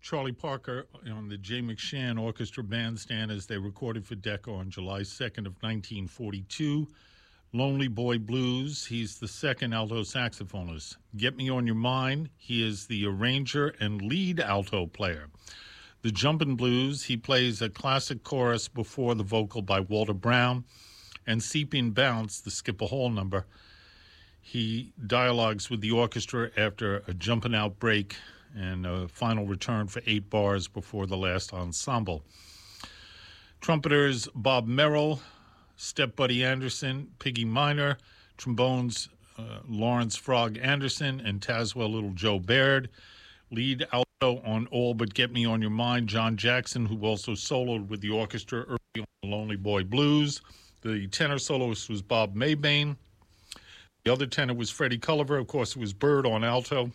Charlie Parker on the Jay McShann Orchestra Bandstand as they recorded for Decca on July 2nd of 1942. Lonely Boy Blues, he's the second alto saxophonist. Get Me on Your Mind, he is the arranger and lead alto player. The Jumpin' Blues, he plays a classic chorus before the vocal by Walter Brown. And Seeping Bounce, the Skipper Hall number, he dialogues with the orchestra after a jumping out break and a final return for 8 bars before the last ensemble. Trumpeters Bob Merrill, Step Buddy Anderson, Piggy Minor, trombones Lawrence Frog Anderson and Tazewell Little Joe Baird. Lead alto on All But Get Me on Your Mind, John Jackson, who also soloed with the orchestra early on Lonely Boy Blues. The tenor soloist was Bob Mabane. The other tenor was Freddie Culliver. Of course, it was Bird on alto.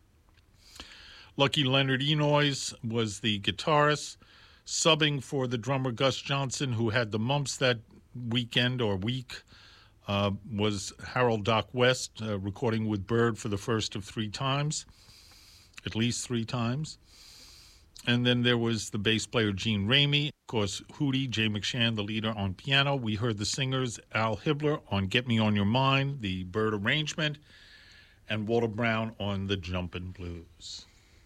Lucky Leonard Enoys was the guitarist, subbing for the drummer Gus Johnson, who had the mumps that weekend or week, was Harold Doc West, recording with Bird for the first of 3 times, at least 3 times. And then there was the bass player Gene Ramey, of course, Hootie, Jay McShann, the leader, on piano. We heard the singers Al Hibbler on Get Me on Your Mind, the Bird arrangement, and Walter Brown on the Jumpin' Blues.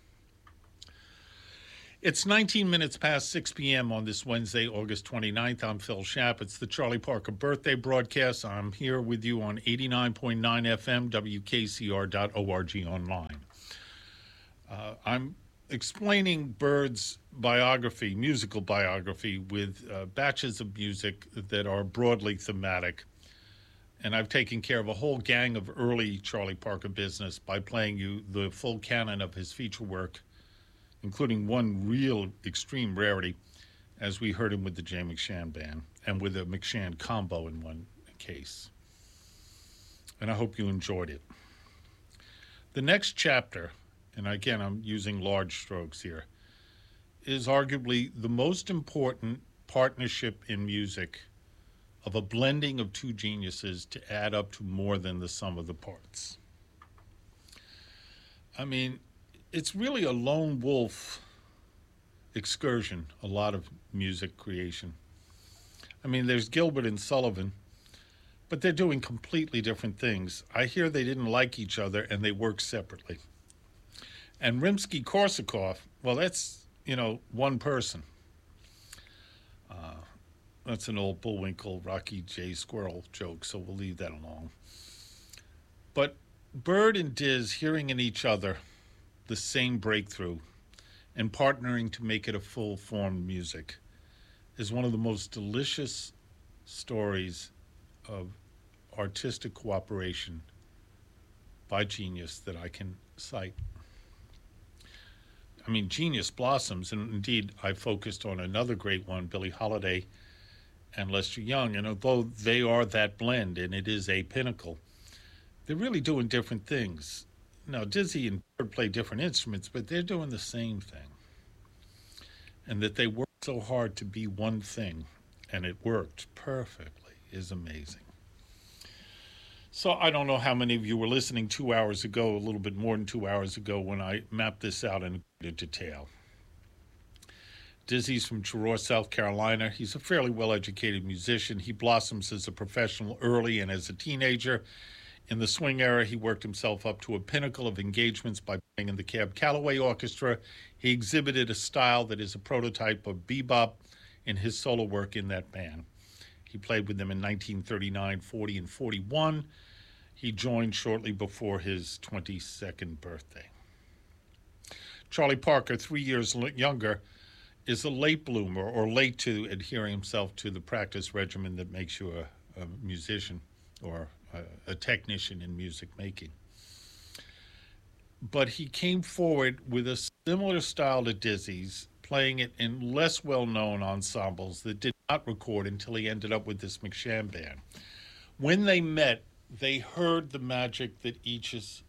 It's 19 minutes past 6 p.m. on this Wednesday, August 29th. I'm Phil Schapp. It's the Charlie Parker birthday broadcast. I'm here with you on 89.9 FM, WKCR.org online. I'm explaining Bird's biography, musical biography, with batches of music that are broadly thematic. And I've taken care of a whole gang of early Charlie Parker business by playing you the full canon of his feature work, including one real extreme rarity, as we heard him with the Jay McShann Band, and with a McShann combo in one case. And I hope you enjoyed it. The next chapter, and again, I'm using large strokes here, is arguably the most important partnership in music of a blending of 2 geniuses to add up to more than the sum of the parts. I mean, it's really a lone wolf excursion, a lot of music creation. I mean, there's Gilbert and Sullivan, but they're doing completely different things. I hear they didn't like each other and they work separately. And Rimsky-Korsakov, well, that's, one person. That's an old Bullwinkle, Rocky J. Squirrel joke, so we'll leave that alone. But Bird and Diz hearing in each other the same breakthrough and partnering to make it a full-formed music is one of the most delicious stories of artistic cooperation by genius that I can cite. I mean, genius blossoms, and indeed I focused on another great one, Billie Holiday and Lester Young, and although they are that blend and it is a pinnacle, they're really doing different things. Now, Dizzy and Bird play different instruments, but they're doing the same thing. And that they worked so hard to be one thing, and it worked perfectly, is amazing. So I don't know how many of you were listening 2 hours ago, a little bit more than 2 hours ago, when I mapped this out in greater detail. Dizzy's from Troy, South Carolina. He's a fairly well-educated musician. He blossoms as a professional early and as a teenager. In the swing era, he worked himself up to a pinnacle of engagements by playing in the Cab Calloway Orchestra. He exhibited a style that is a prototype of bebop in his solo work in that band. He played with them in 1939, 40, and 41. He joined shortly before his 22nd birthday. Charlie Parker, 3 years younger, is a late bloomer, or late to adhering himself to the practice regimen that makes you a musician or a technician in music making. But he came forward with a similar style to Dizzy's, playing it in less well-known ensembles that did not record until he ended up with this McShann Band. When they met, they heard the magic that each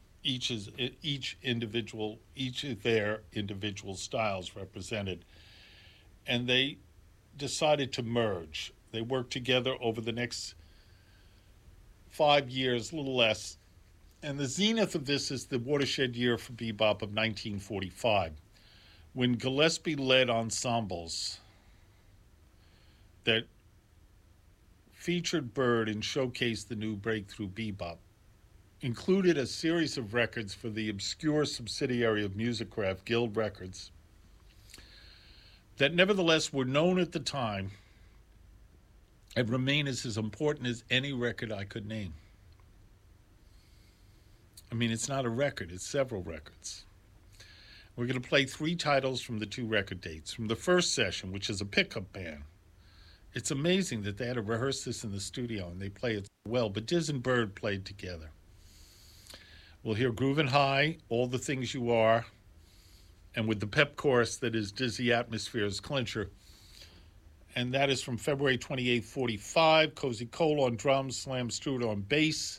of their individual styles represented, and they decided to merge. They worked together over the next 5 years, a little less, and the zenith of this is the watershed year for bebop of 1945. when Gillespie led ensembles that featured Bird and showcased the new breakthrough bebop, included a series of records for the obscure subsidiary of Musicraft, Guild Records, that nevertheless were known at the time and remain as important as any record I could name. I mean, it's not a record, it's several records. We're going to play 3 titles from the 2 record dates. From the first session, which is a pickup band. It's amazing that they had to rehearse this in the studio and they play it so well, but Diz and Bird played together. We'll hear Groovin' High, All the Things You Are, and with the pep chorus that is Dizzy Atmosphere's clincher. And that is from February 28, 45. Cozy Cole on drums, Slam Stewart on bass,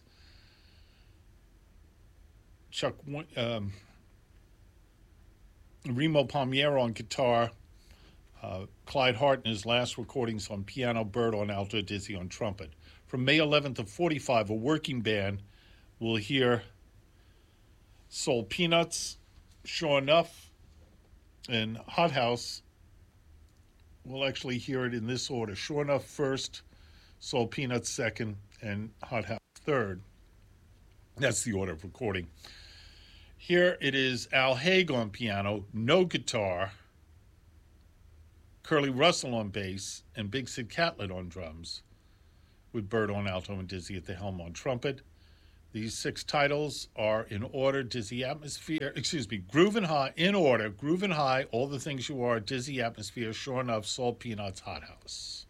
Remo Palmiero on guitar, Clyde Hart in his last recordings on piano, Bird on alto, Dizzy on trumpet. From May 11th of 45, a working band, we'll hear Soul Peanuts, Sure Enough, and Hot House. We'll actually hear it in this order. Sure Enough first, Soul Peanuts second, and Hot House third. That's the order of recording. Here it is Al Haig on piano, no guitar, Curly Russell on bass, and Big Sid Catlett on drums, with Bird on alto and Dizzy at the helm on trumpet. These 6 titles are in order: Groovin' High, in order, Groovin' High, All the Things You Are, Dizzy Atmosphere, Sure Enough, Soul Peanuts, Hot House.